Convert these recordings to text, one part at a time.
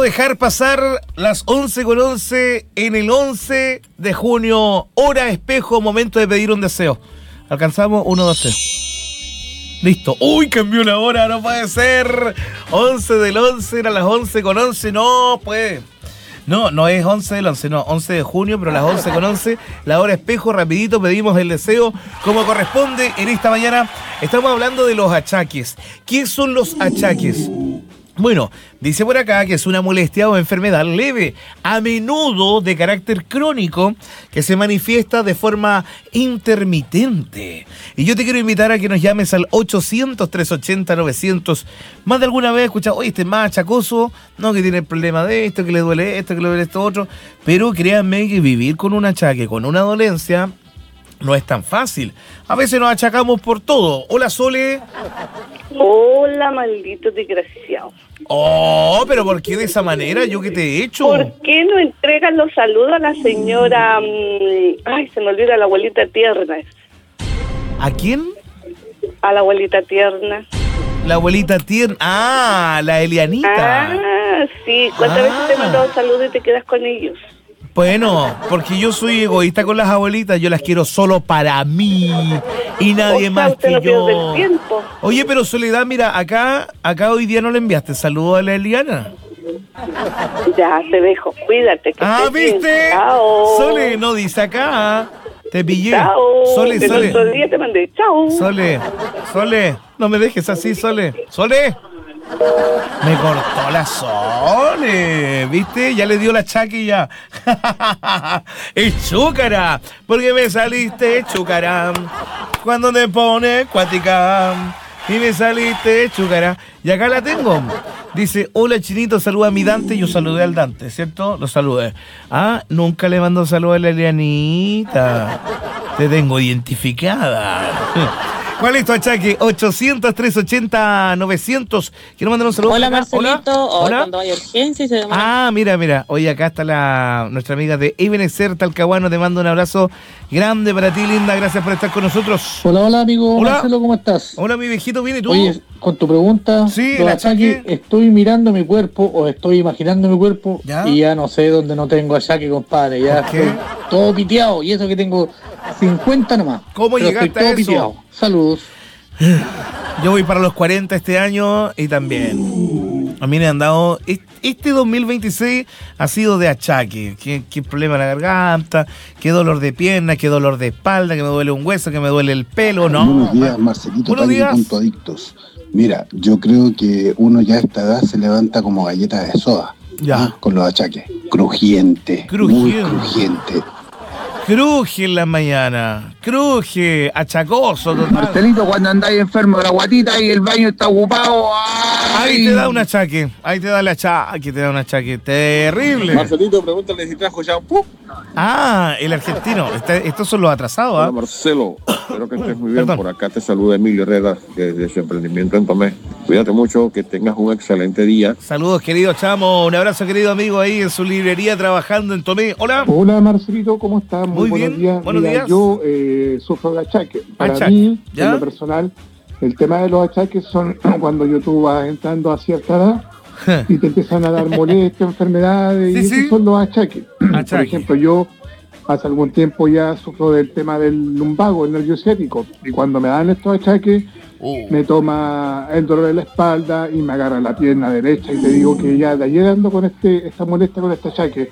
dejar pasar las 11:11 en el 11 de junio. Hora espejo, momento de pedir un deseo. Alcanzamos 1, 2, 3. Listo. Uy, cambió la hora, no puede ser. 11 del 11, era las 11:11. No puede. No es 11 del 11, no, 11 de junio, pero a las 11:11, la hora espejo, rapidito pedimos el deseo como corresponde en esta mañana. Estamos hablando de los achaques. ¿Qué son los achaques? Bueno, dice por acá que es una molestia o enfermedad leve, a menudo de carácter crónico, que se manifiesta de forma intermitente. Y yo te quiero invitar a que nos llames al 800-380-900. Más de alguna vez he escuchado, oye, este es más achacoso, no, que tiene el problema de esto, que le duele esto, que le duele esto otro. Pero créanme que vivir con un achaque, con una dolencia, no es tan fácil. A veces nos achacamos por todo. Hola, Sole. Hola, maldito desgraciado. Oh, pero ¿por qué de esa manera? ¿Yo qué te he hecho? ¿Por qué no entregan los saludos a la señora... Ay, se me olvida, la abuelita tierna. ¿A quién? A la abuelita tierna. La abuelita tierna. Ah, la Elianita. Ah, sí. ¿Cuántas veces te he mandado saludos y te quedas con ellos? Bueno, porque yo soy egoísta con las abuelitas, yo las quiero solo para mí y nadie más usted que no yo. pierde el tiempo. Oye, pero Soledad, mira, acá hoy día no le enviaste saludos a la Eliana. Ya, te dejo. Cuídate. Que estés bien. ¿Viste? Chao. Sole, no dice acá. Te pillé. Chao. Sole. El otro día te mandé. Chao. Sole, no me dejes así, Sole. Me cortó la Sole, ¿viste? Ya le dio la chaque ya. Es chúcara, porque me saliste chúcara. Cuando te pones cuática y me saliste chúcara. Y acá la tengo. Dice, hola Chinito, saluda a mi Dante. Yo saludé al Dante, ¿cierto? Lo saludé. Ah, nunca le mando saludos a la Elianita. Te tengo identificada. ¿Cuál es tu achaque? 800-380-900. Quiero mandar un saludo. Hola, Marcelito. Hola. Cuando vaya urgencia y se demora. Ah, mira. Oye, acá está nuestra amiga de Ebenezer Talcahuano. Te mando un abrazo grande para ti, linda. Gracias por estar con nosotros. Hola, amigo. Hola. Marcelo, ¿cómo estás? Hola, mi viejito. ¿Viene tú? Oye, con tu pregunta, Sí, los el achaques, achaque. estoy mirando mi cuerpo o estoy imaginando mi cuerpo ¿Ya? y ya no sé dónde no tengo achaque, compadre. Ya ¿Por qué? estoy todo piteado y eso que tengo 50 nomás. ¿Cómo Pero llegaste estoy a todo eso? piteado. Saludos. Yo voy para los 40 este año y también. A mí me han dado... Este 2026 ha sido de achaque. ¿Qué problema en la garganta? ¿Qué dolor de pierna? ¿Qué dolor de espalda? ¿Que me duele un hueso? ¿Que me duele el pelo? No. Buenos días, Marcelito. Buenos Tani de días. Punto Adictos. Mira, yo creo que uno ya a esta edad se levanta como galleta de soda. Ya. ¿Ah? Con los achaques. Crujiente. Muy crujiente. Cruje en la mañana. Cruje. Achacoso total. Marcelito, cuando andáis enfermo de la guatita y el baño está ocupado. ¡Ay! Ahí te da un achaque. Ahí te da el achaque. Te da un achaque terrible. Marcelito, pregúntale si trajo shampoo. Ah, el argentino. Estos son los atrasados, Hola ¿ah? Marcelo, espero que estés muy bien. Perdón. Por acá te saluda Emilio Herrera desde su emprendimiento en Tomé. Cuídate mucho, que tengas un excelente día. Saludos, querido Chamo. Un abrazo, querido amigo, ahí en su librería trabajando en Tomé. Hola. Hola, Marcelito, ¿cómo estás? Muy buenos bien, días. buenos días. Yo sufro de achaque. Para Achaque, mí, ¿ya? en lo personal, el tema de los achaques son cuando tú vas entrando a cierta edad y te empiezan a dar molestias, enfermedades, Sí, y sí. esos son los achaques. Achaque. Por ejemplo, yo hace algún tiempo ya sufro del tema del lumbago, el nervio ciático, y cuando me dan estos achaques, me toma el dolor de la espalda y me agarra la pierna derecha y te digo que ya de ayer ando con esta molestia con este achaque.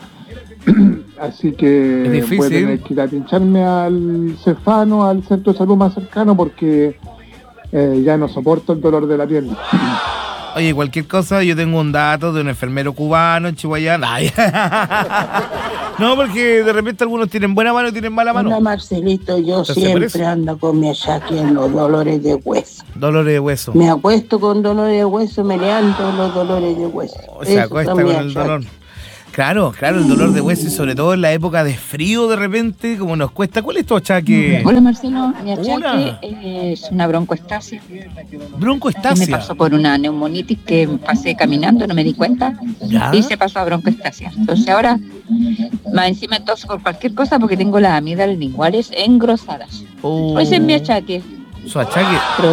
Así que Es difícil. voy a tener que ir a pincharme al Cefano, al centro de salud más cercano, porque ya no soporto el dolor de la pierna. Oye, cualquier cosa, yo tengo un dato de un enfermero cubano en Chihuahua. Ay. No, porque de repente algunos tienen buena mano y tienen mala mano. Hola Marcelito, yo Entonces, por siempre eso. ando con mi achaque en los dolores de hueso. Dolores de hueso. Me acuesto con dolores de hueso, me levanto los dolores de hueso. Se Esos acuesta son con mis el achaques. dolor. Claro, el dolor de hueso y sobre todo en la época de frío de repente, como nos cuesta. ¿Cuál es tu achaque? Hola Marcelo, mi achaque Hola. es una broncoestasia. Que me Broncoestasia. pasó por una neumonitis que pasé caminando, no me di cuenta, ¿Ya? y se pasó a broncoestasia. Entonces ahora, más encima toso por cualquier cosa porque tengo las amígdalas linguales engrosadas. Oh. Ese es mi achaque. Su achaque. Pero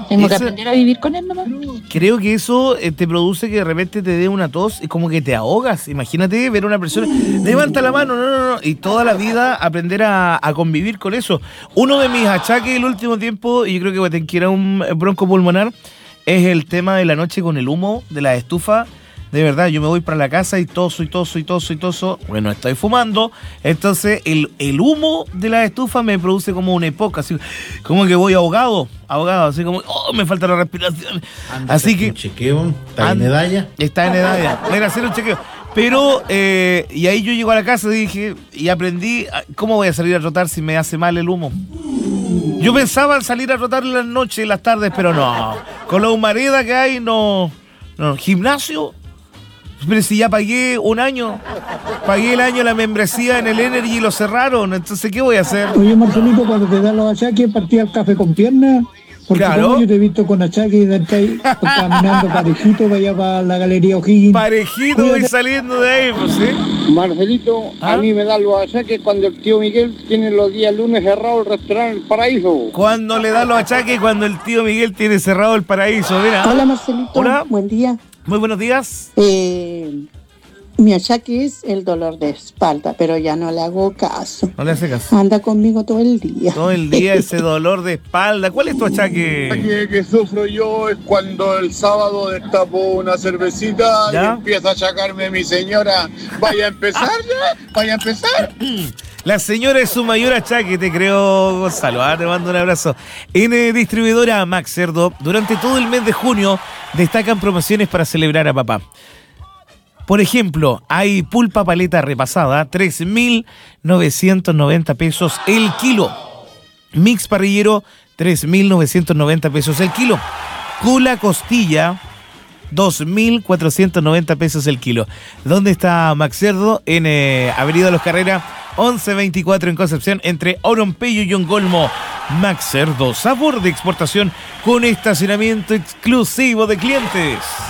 Tengo que aprender a vivir con él nomás. Creo que eso te produce que de repente te dé una tos y como que te ahogas. Imagínate ver a una persona, levanta la mano, no, y toda la vida aprender a convivir con eso. Uno de mis achaques el último tiempo, y yo creo que te era un bronco pulmonar, es el tema de la noche con el humo de la estufa. De verdad, yo me voy para la casa y toso. Bueno, estoy fumando. Entonces, el humo de la estufa me produce como una época, así como que voy ahogado, así como, me falta la respiración. Así que. Un chequeo, ¿está en Edaya? Está en Edaya. Voy a ir a hacer un chequeo. Pero, y ahí yo llego a la casa y dije, y aprendí, ¿cómo voy a salir a trotar si me hace mal el humo? Yo pensaba salir a trotar en las noches y las tardes, pero no. Con la humareda que hay, no. Gimnasio. Pero si ya pagué un año, pagué el año la membresía en el Energy y lo cerraron, entonces ¿qué voy a hacer? Oye, Marcelito, cuando te dan los achaques, partía el café con piernas, porque claro. Como yo te he visto con achaques y de ahí caminando parejito para allá para la Galería O'Higgins. Parejito voy saliendo de ahí, pues, ¿sí? Marcelito, a mí me dan los achaques cuando el tío Miguel tiene los días lunes cerrado el restaurante El Paraíso. Cuando le dan los achaques, cuando el tío Miguel tiene cerrado el Paraíso, mira. Hola, Marcelito. Hola. Buen día. Muy buenos días. Mi achaque es el dolor de espalda, pero ya no le hago caso. No le hace caso. Anda conmigo todo el día. Todo el día ese dolor de espalda. ¿Cuál es tu achaque? El achaque que sufro yo es cuando el sábado destapo una cervecita ¿ya? Y empieza a achacarme mi señora. ¿Vaya a empezar ya? ¿Vaya a empezar? La señora es su mayor achaque, te creo, Gonzalo. Te mando un abrazo. En distribuidora Max Cerdo, durante todo el mes de junio, destacan promociones para celebrar a papá. Por ejemplo, hay pulpa paleta repasada, 3.990 pesos el kilo. Mix parrillero, 3.990 pesos el kilo. Cula costilla, 2.490 pesos el kilo. ¿Dónde está Max Cerdo? En Avenida Los Carreras, 1124 en Concepción, entre Oronpello y Ongolmo. Max Cerdo, sabor de exportación con estacionamiento exclusivo de clientes.